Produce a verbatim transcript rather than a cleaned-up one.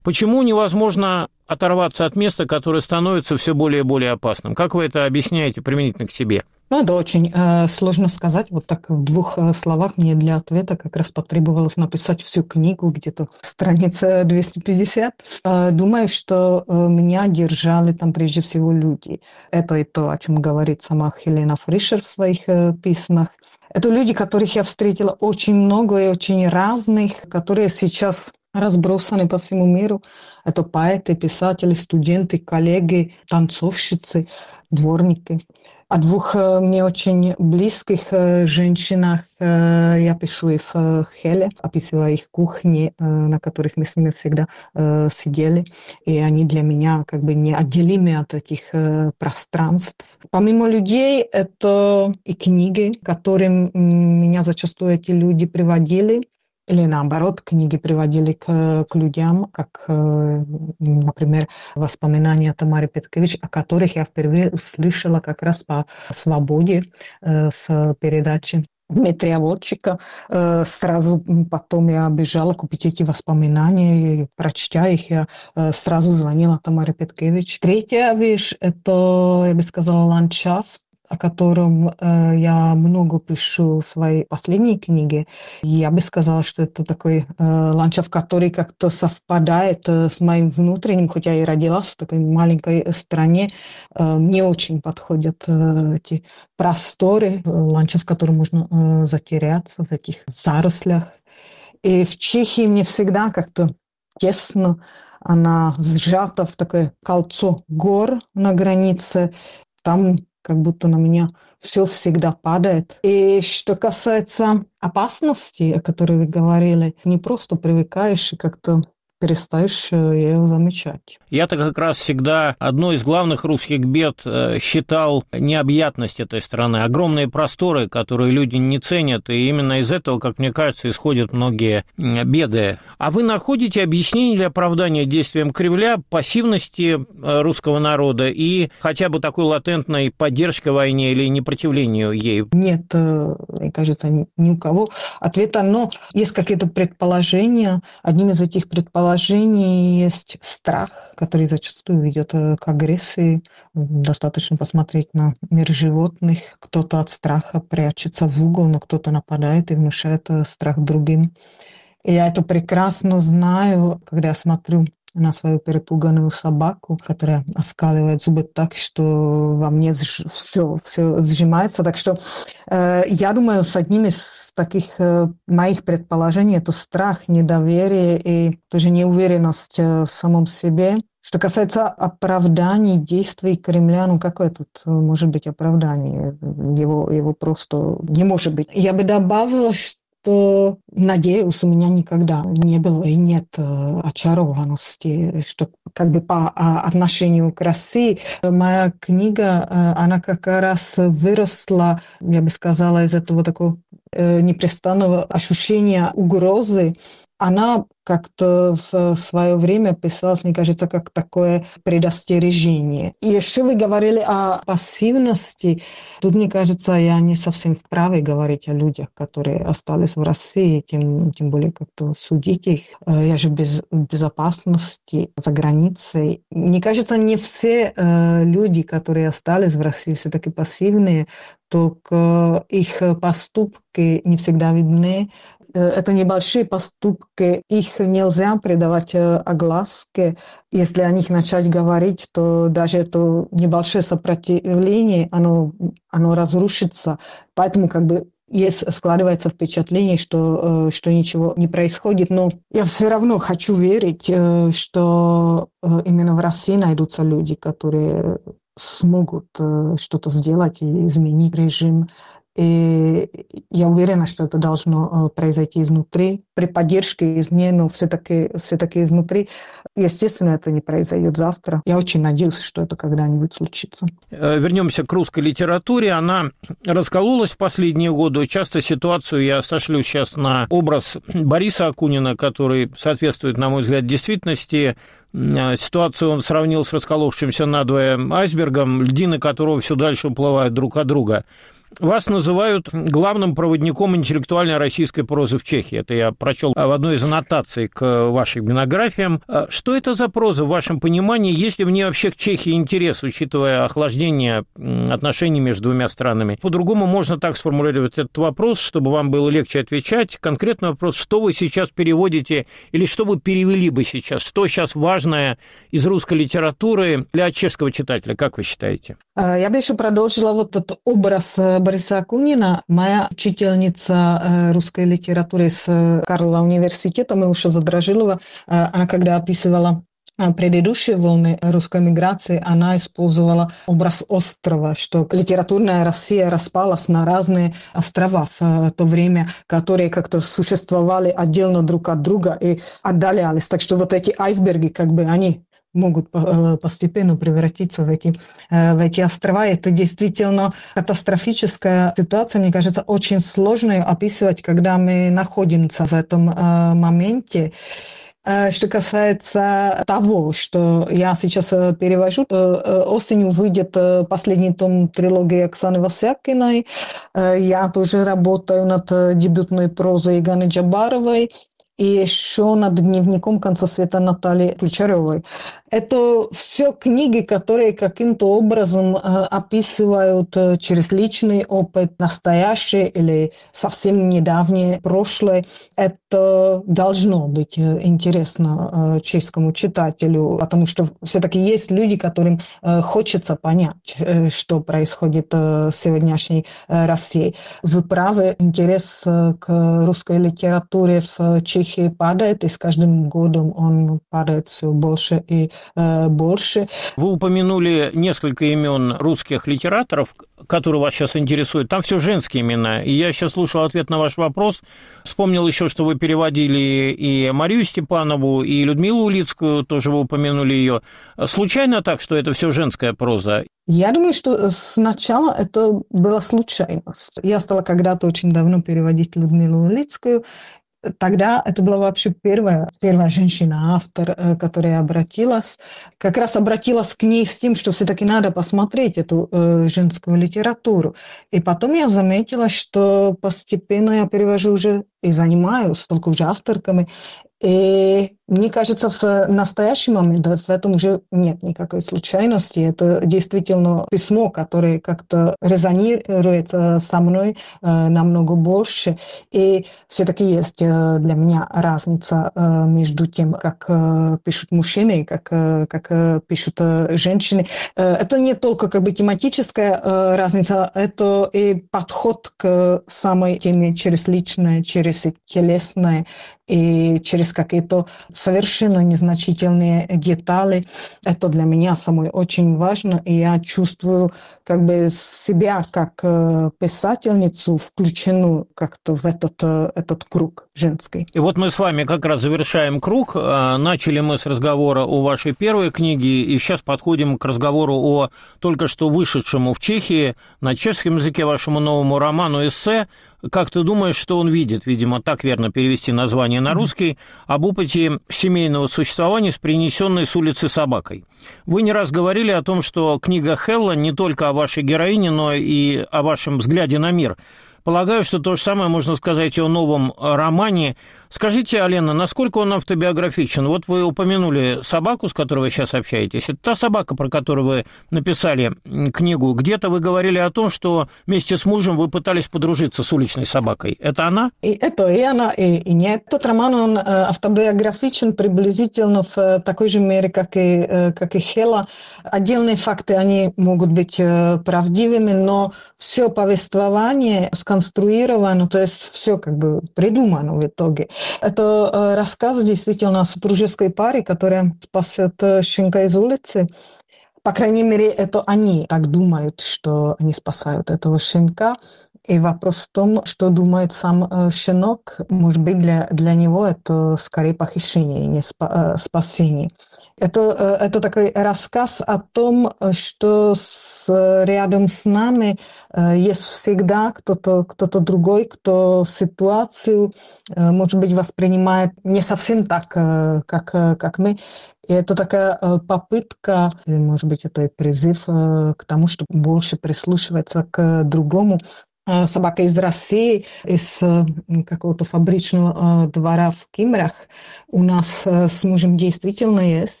Почему невозможно оторваться от места, которое становится все более и более опасным? Как вы это объясняете применительно к себе? Ну, это очень э, сложно сказать. Вот так в двух э, словах мне для ответа как раз потребовалось написать всю книгу, где-то страница двести пятьдесят. Э, думаю, что э, меня держали там прежде всего люди. Это и то, о чем говорит сама Хелена Фришер в своих э, письмах. Это люди, которых я встретила очень много и очень разных, которые сейчас разбросаны по всему миру. Это поэты, писатели, студенты, коллеги, танцовщицы, дворники. О двух мне очень близких женщинах я пишу и в Хеле, описывая их кухни, на которых мы с ними всегда сидели. И они для меня как бы неотделимы от этих пространств. Помимо людей, это и книги, к которым меня зачастую эти люди приводили. Или наоборот, книги приводили к, к людям, как, например, воспоминания Тамары Петкевич, о которых я впервые услышала как раз по «Свободе» в передаче Дмитрия Волчика. Сразу потом я бежала купить эти воспоминания, и, прочтя их, я сразу звонила Тамаре Петкевич. Третья вещь – это, я бы сказала, ландшафт, о котором э, я много пишу в своей последней книге. Я бы сказала, что это такой э, ландшафт, который как-то совпадает э, с моим внутренним, хотя я и родилась в такой маленькой стране. Э, мне очень подходят э, эти просторы, э, ландшафт, в котором можно э, затеряться в этих зарослях. И в Чехии мне всегда как-то тесно, она сжата в такое кольцо гор на границе. Там как будто на меня все всегда падает. И что касается опасности, о которой вы говорили, не просто привыкаешь и как-то перестаешь ее замечать. Я-то как раз всегда одной из главных русских бед считал необъятность этой страны, огромные просторы, которые люди не ценят, и именно из этого, как мне кажется, исходят многие беды. А вы находите объяснение или оправдание действиям Кремля, пассивности русского народа и хотя бы такой латентной поддержки войне или непротивлению ей? Нет, мне кажется, ни у кого ответа, но есть какие-то предположения. Одним из этих предположений есть страх, который зачастую ведет к агрессии. Достаточно посмотреть на мир животных. Кто-то от страха прячется в угол, но кто-то нападает и внушает страх другим. И я это прекрасно знаю, когда я смотрю на свою перепуганную собаку, которая оскаливает зубы так, что во мне все, все сжимается. Так что э, я думаю, с одним из таких э, моих предположений это страх, недоверие и тоже неуверенность э, в самом себе. Что касается оправданий действий Кремля, ну какое тут может быть оправдание? Его, его просто не может быть. Я бы добавила, что то, надеюсь, у меня никогда не было и нет очарованности, что как бы по отношению к России. Моя книга, она как раз выросла, я бы сказала, из этого такого непрестанного ощущения угрозы. Она как-то в свое время писалась, мне кажется, как такое предостережение. И еще вы говорили о пассивности. Тут, мне кажется, я не совсем вправе говорить о людях, которые остались в России, тем, тем более как-то судить их. Я же без безопасности за границей. Мне кажется, не все э, люди, которые остались в России, все-таки пассивные, только их поступки не всегда видны. Это небольшие поступки, их нельзя придавать огласке. Если о них начать говорить, то даже это небольшое сопротивление, оно, оно разрушится. Поэтому как бы есть, складывается впечатление, что, что ничего не происходит. Но я все равно хочу верить, что именно в России найдутся люди, которые смогут что-то сделать и изменить режим. И я уверена, что это должно произойти изнутри, при поддержке извне, но все-таки, все-таки изнутри. Естественно, это не произойдет завтра. Я очень надеюсь, что это когда-нибудь случится. Вернемся к русской литературе. Она раскололась в последние годы. Часто ситуацию я сошлю сейчас на образ Бориса Акунина, который соответствует, на мой взгляд, действительности. Ситуацию он сравнил с расколовшимся надвое айсбергом, льдины которого все дальше уплывают друг от друга. Вас называют главным проводником интеллектуальной российской прозы в Чехии. Это я прочел в одной из аннотаций к вашим монографиям. Что это за проза в вашем понимании? Есть ли в ней вообще к Чехии интерес, учитывая охлаждение отношений между двумя странами? По-другому можно так сформулировать этот вопрос, чтобы вам было легче отвечать. Конкретный вопрос, что вы сейчас переводите или что вы перевели бы сейчас? Что сейчас важное из русской литературы для чешского читателя, как вы считаете? Я бы еще продолжила вот этот образ Бориса Акунина. Моя учительница русской литературы с Карлова университета, Милуша Задражилова, она когда описывала предыдущие волны русской миграции, она использовала образ острова, что литературная Россия распалась на разные острова в то время, которые как-то существовали отдельно друг от друга и отдалялись. Так что вот эти айсберги, как бы они могут постепенно превратиться в эти, в эти острова. Это действительно катастрофическая ситуация. Мне кажется, очень сложно ее описывать, когда мы находимся в этом моменте. Что касается того, что я сейчас перевожу, осенью выйдет последний том трилогии Оксаны Васякиной. Я тоже работаю над дебютной прозой Ганы Джабаровой и еще над дневником «Конца света» Натальи Ключаревой. Это все книги, которые каким-то образом описывают через личный опыт настоящее или совсем недавнее прошлое. Это должно быть интересно чешскому читателю, потому что все-таки есть люди, которым хочется понять, что происходит в сегодняшней России. Вы правы, интерес к русской литературе в Чехии падает, и с каждым годом он падает все больше и э, больше. Вы упомянули несколько имен русских литераторов, которые вас сейчас интересуют. Там все женские имена. И я сейчас слушал ответ на ваш вопрос. Вспомнил еще, что вы переводили и Марию Степанову, и Людмилу Улицкую, тоже вы упомянули ее. Случайно так, что это все женская проза? Я думаю, что сначала это была случайность. Я стала когда-то очень давно переводить Людмилу Улицкую. Тогда это была вообще первая, первая женщина-автор, которая обратилась. Как раз обратилась к ней с тем, что все-таки надо посмотреть эту э, женскую литературу. И потом я заметила, что постепенно я перевожу уже и занимаюсь только уже авторками. И мне кажется, в настоящий момент в этом уже нет никакой случайности. Это действительно письмо, которое как-то резонирует со мной намного больше. И все-таки есть для меня разница между тем, как пишут мужчины и как, как пишут женщины. Это не только как бы тематическая разница, это и подход к самой теме через личное, через телесное и через какие-то совершенно незначительные детали. Это для меня самое очень важно, и я чувствую как бы себя как писательницу включенную как-то в этот, этот круг женский. И вот мы с вами как раз завершаем круг. Начали мы с разговора о вашей первой книге, и сейчас подходим к разговору о только что вышедшему в Чехии на чешском языке вашему новому роману «Эссе». Как ты думаешь, что он видит, видимо, так верно перевести название на русский, об опыте семейного существования с принесенной с улицы собакой? Вы не раз говорили о том, что книга Хелла не только о вашей героине, но и о вашем взгляде на мир. Полагаю, что то же самое можно сказать и о новом романе. Скажите, Алена, насколько он автобиографичен? Вот вы упомянули собаку, с которой вы сейчас общаетесь. Это та собака, про которую вы написали книгу. Где-то вы говорили о том, что вместе с мужем вы пытались подружиться с уличной собакой. Это она? И это и она, и, и нет. Тот роман, он автобиографичен приблизительно в такой же мере, как и, как и Хелла. Отдельные факты, они могут быть правдивыми, но все повествование сконструировано, то есть все как бы придумано в итоге. Это рассказ действительно о супружеской паре, которая спасет щенка из улицы. По крайней мере, это они так думают, что они спасают этого щенка. И вопрос в том, что думает сам э, щенок. Может быть, для, для него это скорее похищение, не спа- э, спасение. Это, э, это такой рассказ о том, что с, рядом с нами э, есть всегда кто-то, кто-то другой, кто ситуацию, э, может быть, воспринимает не совсем так, э, как, э, как мы. И это такая э, попытка, или, может быть, это и призыв э, к тому, чтобы больше прислушиваться к другому. Э, Собака из России, из э, какого-то фабричного э, двора в Кимрах у нас э, с мужем действительно есть.